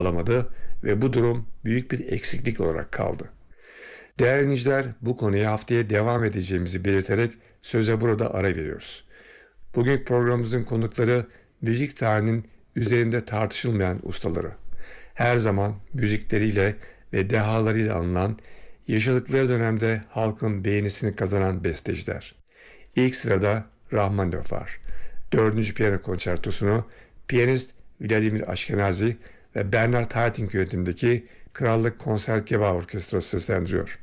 alamadı ve bu durum büyük bir eksiklik olarak kaldı. Değerli dinleyiciler, bu konuya haftaya devam edeceğimizi belirterek söze burada ara veriyoruz. Bugünkü programımızın konukları müzik tarihinin üzerinde tartışılmayan ustaları. Her zaman müzikleriyle ve dehalarıyla anılan, yaşadıkları dönemde halkın beğenisini kazanan besteciler. İlk sırada Rahmaninoff var. 4. Piyano Konçertosunu piyanist Vladimir Ashkenazi ve Bernard Haitink yönetimindeki Krallık Konserkebaa Orkestrası seslendiriyor.